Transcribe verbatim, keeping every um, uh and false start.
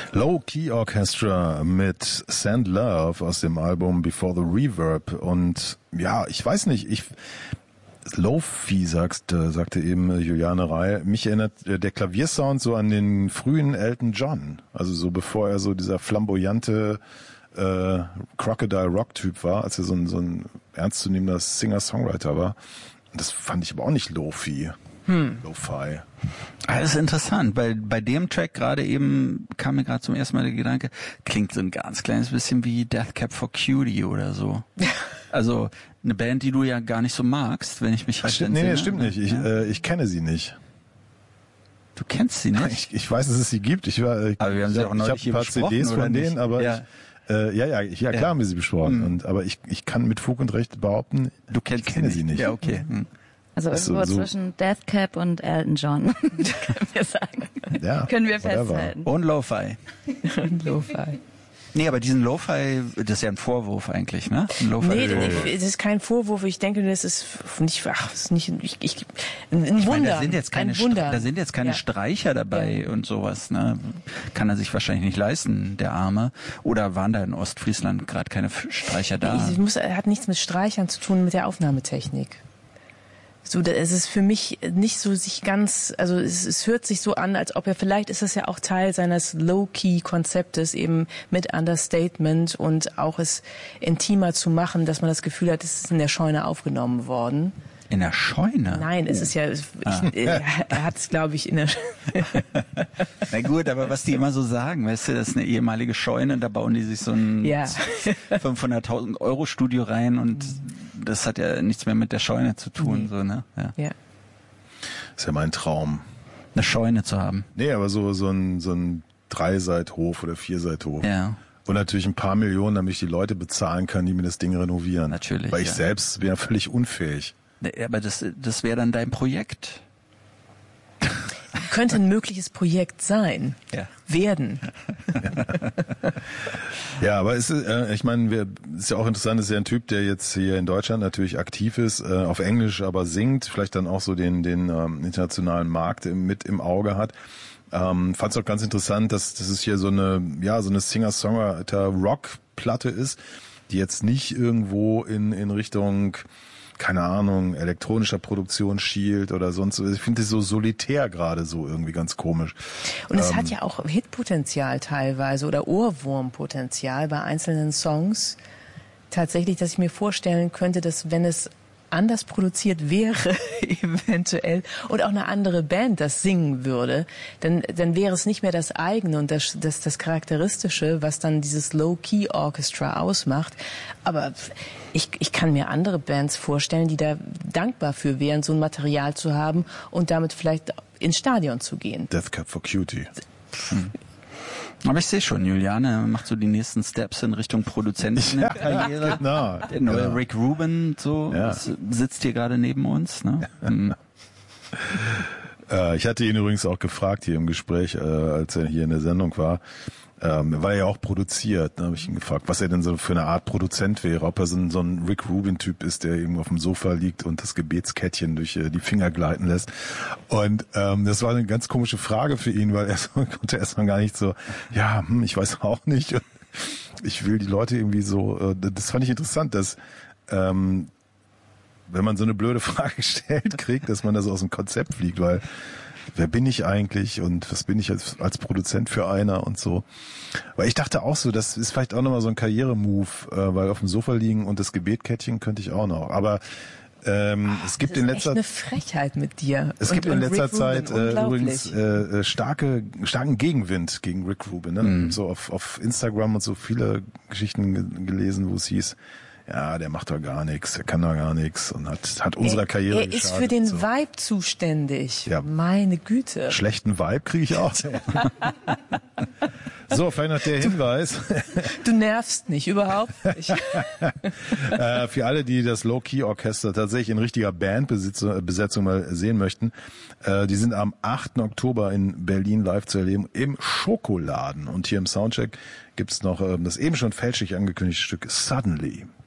Low Key Orchestra mit Send Love aus dem Album Before the Reverb. Und ja, ich weiß nicht, ich Lo-Fi sagst, äh, sagte eben Juliane Rey. Mich erinnert äh, der Klaviersound so an den frühen Elton John. Also so bevor er so dieser flamboyante äh, Crocodile Rock Typ war, als er so ein, so ein ernstzunehmender Singer-Songwriter war. Und das fand ich aber auch nicht Lo-Fi. Hm. Lo-Fi. Ah, das ist interessant. Bei, bei dem Track gerade eben kam mir gerade zum ersten Mal der Gedanke, klingt so ein ganz kleines bisschen wie Death Cab for Cutie oder so. Also eine Band, die du ja gar nicht so magst, wenn ich mich recht entsinne. Nee, nee, stimmt nicht. Ich, ja. äh, ich kenne sie nicht. Du kennst sie nicht? Ich, ich weiß, dass es sie gibt. Ich war, ich, aber wir haben sie auch neulich ich habe ein paar C Ds von denen, aber ja. ich, äh, ja, ja, ja, klar ja. haben wir sie besprochen. Mhm. Und, aber ich, ich kann mit Fug und Recht behaupten, du kennst ich kenne sie nicht. sie nicht. Ja, okay. Mhm. Also irgendwo so, so zwischen Death Cab und Elton John, können wir sagen. Ja, können wir festhalten. Und Lo-Fi. Und Lo-Fi. Nee, aber diesen Lo-Fi, das ist ja ein Vorwurf eigentlich, ne? Lo-Fi. Nee, es ist kein Vorwurf. Ich denke, das ist nicht, ach, das ist nicht, ich, ich, ein ich Wunder. Meine, da sind jetzt keine, ein Wunder. Da sind jetzt keine ja. Streicher dabei ja. und sowas, ne? Kann er sich wahrscheinlich nicht leisten, der Arme. Oder waren da in Ostfriesland gerade keine Streicher da? Es muss, hat nichts mit Streichern zu tun, mit der Aufnahmetechnik. So, es ist für mich nicht so sich ganz, also es, es hört sich so an, als ob er, vielleicht ist das ja auch Teil seines Low-Key-Konzeptes, eben mit Understatement und auch es intimer zu machen, dass man das Gefühl hat, es ist in der Scheune aufgenommen worden. In der Scheune? Nein, es ist ja, ich, ah. er hat es, glaube ich, in der Scheune. Na gut, aber was die immer so sagen, weißt du, das ist eine ehemalige Scheune, da bauen die sich so ein ja. fünfhunderttausend Euro Studio rein und das hat ja nichts mehr mit der Scheune zu tun, nee. so, ne? Ja. ja. Ist ja mein Traum. Eine Scheune zu haben. Nee, aber so, so ein, so ein Dreiseithof oder Vierseithof. Ja. Und natürlich ein paar Millionen, damit ich die Leute bezahlen kann, die mir das Ding renovieren. Natürlich. Weil ich ja. selbst wäre völlig unfähig. Aber das, das wäre dann dein Projekt. Könnte ein mögliches Projekt sein. Ja. Werden. Ja, aber es ist, äh, ich meine, wir, ist ja auch interessant, ist ja ein Typ, der jetzt hier in Deutschland natürlich aktiv ist, äh, auf Englisch aber singt, vielleicht dann auch so den, den ähm, internationalen Markt im, mit im Auge hat. Ähm, fand es auch ganz interessant, dass, dass es hier so eine, ja, so eine Singer-Songwriter-Rock-Platte ist, die jetzt nicht irgendwo in, in Richtung, keine Ahnung, elektronischer Produktion schielt oder sonst. Ich finde das so solitär gerade so irgendwie ganz komisch. Und es ähm, hat ja auch Hitpotenzial teilweise oder Ohrwurmpotenzial bei einzelnen Songs. Tatsächlich, dass ich mir vorstellen könnte, dass wenn es anders produziert wäre, eventuell, und auch eine andere Band das singen würde, dann, dann wäre es nicht mehr das eigene und das, das, das Charakteristische, was dann dieses Low-Key-Orchestra ausmacht. Aber ich, ich kann mir andere Bands vorstellen, die da dankbar für wären, so ein Material zu haben und damit vielleicht ins Stadion zu gehen. Death Cab for Cutie. Hm. Aber ich sehe schon, Juliane macht so die nächsten Steps in Richtung Produzentenkarriere. Ja, genau. Der neue genau. Rick Rubin so ja. sitzt hier gerade neben uns. Ne? Hm. äh, ich hatte ihn übrigens auch gefragt hier im Gespräch, äh, als er hier in der Sendung war. Ähm, er war ja auch produziert, da ne, habe ich ihn gefragt, was er denn so für eine Art Produzent wäre, ob er so ein, so ein Rick Rubin-Typ ist, der irgendwo auf dem Sofa liegt und das Gebetskettchen durch äh, die Finger gleiten lässt. Und ähm, das war eine ganz komische Frage für ihn, weil er so, konnte erstmal gar nicht so, ja, hm, ich weiß auch nicht. Und ich will die Leute irgendwie so, äh, das fand ich interessant, dass ähm, wenn man so eine blöde Frage gestellt kriegt, dass man da so aus dem Konzept fliegt, weil wer bin ich eigentlich und was bin ich als, als Produzent für einer und so. Weil ich dachte auch so, das ist vielleicht auch nochmal so ein Karrieremove, äh, weil auf dem Sofa liegen und das Gebetkettchen könnte ich auch noch. Aber ähm, Ach, es gibt das in ist letzter echt eine Frechheit mit dir. Es und, gibt in letzter Rick Zeit Rubin, äh, übrigens äh, starke starken Gegenwind gegen Rick Rubin. Ne? Mhm. So auf, auf Instagram und so viele Geschichten ge- gelesen, wo es hieß, ja, der macht doch gar nichts, der kann doch gar nichts und hat hat unserer Karriere Er ist für den so. Vibe zuständig. Ja. Meine Güte. Schlechten Vibe kriege ich auch. So, vielleicht noch der Hinweis. Du nervst nicht, überhaupt nicht. äh, für alle, die das Low-Key-Orchester tatsächlich in richtiger Bandbesetzung mal sehen möchten, äh, die sind am achten Oktober in Berlin live zu erleben im Schokoladen. Und hier im Soundcheck gibt's noch äh, das eben schon fälschlich angekündigte Stück Suddenly.